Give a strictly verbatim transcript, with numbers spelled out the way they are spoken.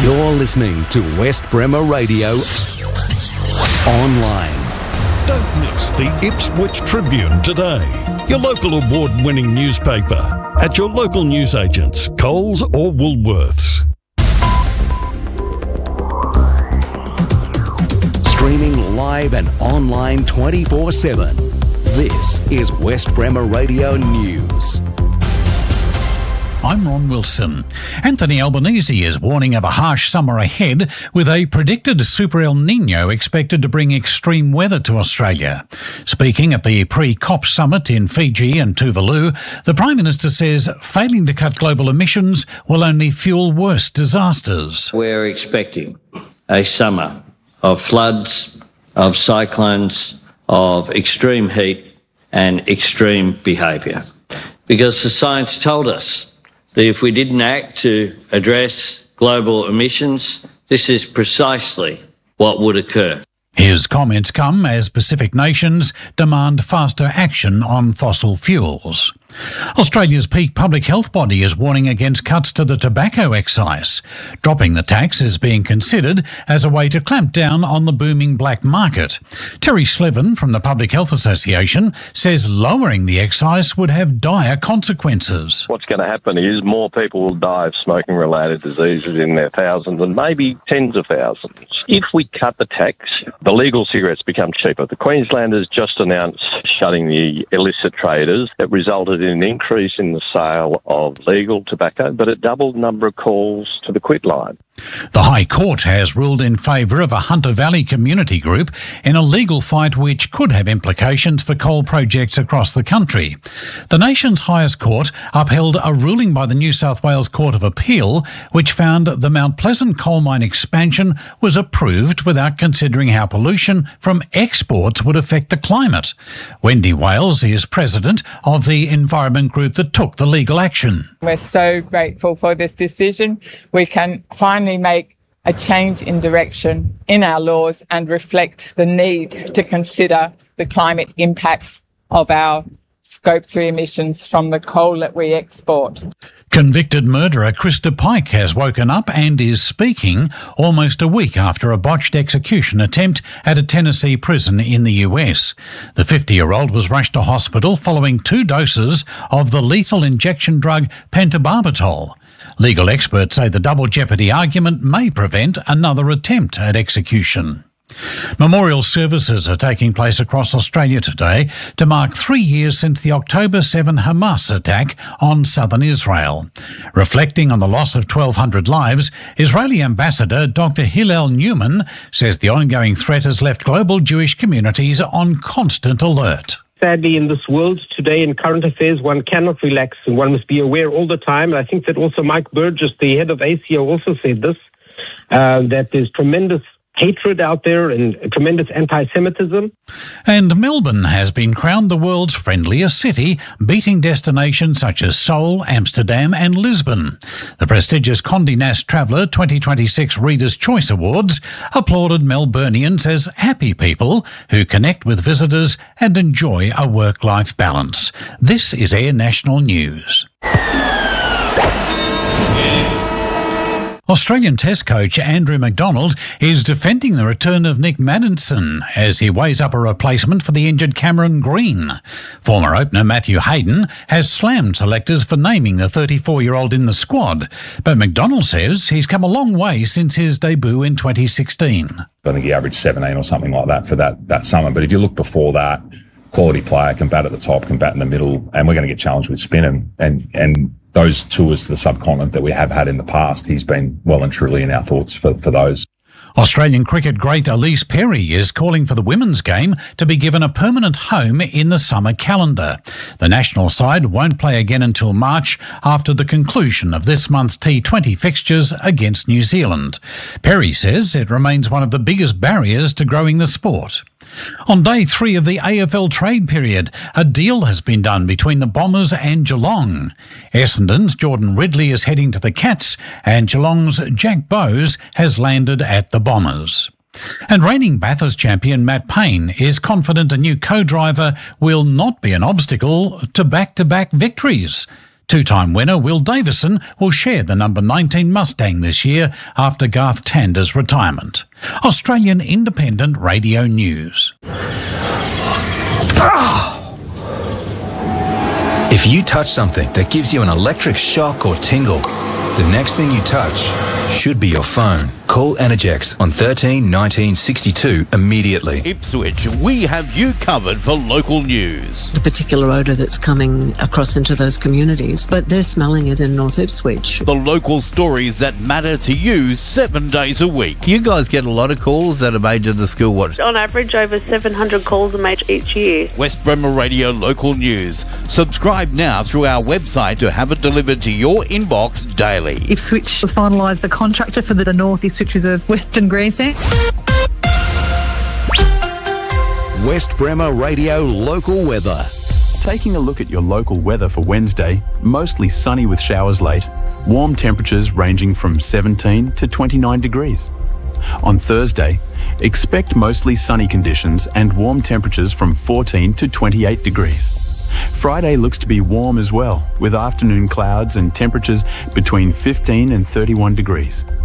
You're listening to West Bremer Radio Online. Don't miss the Ipswich Tribune today, your local award-winning newspaper, at your local newsagents, Coles or Woolworths. Streaming live and online twenty-four seven. This is West Bremer Radio News. I'm Ron Wilson. Anthony Albanese is warning of a harsh summer ahead, with a predicted Super El Nino expected to bring extreme weather to Australia. Speaking at the pre-COP summit in Fiji and Tuvalu, the Prime Minister says failing to cut global emissions will only fuel worse disasters. We're expecting a summer of floods, of cyclones, of extreme heat and extreme behaviour. Because the science told us that if we didn't act to address global emissions, this is precisely what would occur. His comments come as Pacific nations demand faster action on fossil fuels. Australia's peak public health body is warning against cuts to the tobacco excise. Dropping the tax is being considered as a way to clamp down on the booming black market. Terry Slevin from the Public Health Association says lowering the excise would have dire consequences. What's going to happen is more people will die of smoking-related diseases in their thousands and maybe tens of thousands. If we cut the tax, the legal cigarettes become cheaper. The Queenslanders just announced shutting the illicit traders. That resulted in an increase in the sale of legal tobacco, but it doubled the number of calls to the quit line. The High Court has ruled in favour of a Hunter Valley community group in a legal fight which could have implications for coal projects across the country. The nation's highest court upheld a ruling by the New South Wales Court of Appeal which found the Mount Pleasant coal mine expansion was approved without considering how pollution from exports would affect the climate. Wendy Wales is president of the environment group that took the legal action. We're so grateful for this decision. We can finally make a change in direction in our laws and reflect the need to consider the climate impacts of our Scope three emissions from the coal that we export. Convicted murderer Krista Pike has woken up and is speaking almost a week after a botched execution attempt at a Tennessee prison in the U S. The fifty-year-old was rushed to hospital following two doses of the lethal injection drug pentobarbital. Legal experts say the double jeopardy argument may prevent another attempt at execution. Memorial services are taking place across Australia today to mark three years since the October seventh Hamas attack on southern Israel. Reflecting on the loss of twelve hundred lives, Israeli Ambassador Doctor Hillel Newman says the ongoing threat has left global Jewish communities on constant alert. Sadly, in this world today, in current affairs, one cannot relax and one must be aware all the time. I think that also Mike Burgess, the head of A C O, also said this, uh, that there's tremendous hatred out there and tremendous anti-Semitism. And Melbourne has been crowned the world's friendliest city, beating destinations such as Seoul, Amsterdam and Lisbon. The prestigious Condé Nast Traveller twenty twenty-six Reader's Choice Awards applauded Melburnians as happy people who connect with visitors and enjoy a work-life balance. This is Air National News. Australian Test coach Andrew McDonald is defending the return of Nick Maddinson as he weighs up a replacement for the injured Cameron Green. Former opener Matthew Hayden has slammed selectors for naming the thirty-four-year-old in the squad, but McDonald says he's come a long way since his debut in twenty sixteen. I think he averaged seventeen or something like that for that, that summer, but if you look before that, quality player, can bat at the top, can bat in the middle, and we're going to get challenged with spin and and, and those tours to the subcontinent that we have had in the past, he's been well and truly in our thoughts for, for those. Australian cricket great Elise Perry is calling for the women's game to be given a permanent home in the summer calendar. The national side won't play again until March after the conclusion of this month's T twenty fixtures against New Zealand. Perry says it remains one of the biggest barriers to growing the sport. On day three of the A F L trade period, a deal has been done between the Bombers and Geelong. Essendon's Jordan Ridley is heading to the Cats and Geelong's Jack Bowes has landed at the Bombers. And reigning Bathurst champion Matt Payne is confident a new co-driver will not be an obstacle to back-to-back victories. Two-time winner Will Davison will share the number nineteen Mustang this year after Garth Tander's retirement. Australian Independent Radio News. If you touch something that gives you an electric shock or tingle, the next thing you touch should be your phone. Call Energex on thirteen nineteen sixty-two immediately. Ipswich, we have you covered for local news. The particular odour that's coming across into those communities, but they're smelling it in North Ipswich. The local stories that matter to you seven days a week. You guys get a lot of calls that are made to the school watch. On average, over seven hundred calls are made each year. West Bremer Radio Local News. Subscribe now through our website to have it delivered to your inbox daily. Ipswich has finalised the contractor for the North Ipswich Reserve Western Grandstand. West Bremer Radio Local Weather. Taking a look at your local weather for Wednesday, mostly sunny with showers late, warm temperatures ranging from seventeen to twenty-nine degrees. On Thursday, expect mostly sunny conditions and warm temperatures from fourteen to twenty-eight degrees. Friday looks to be warm as well, with afternoon clouds and temperatures between fifteen and thirty-one degrees.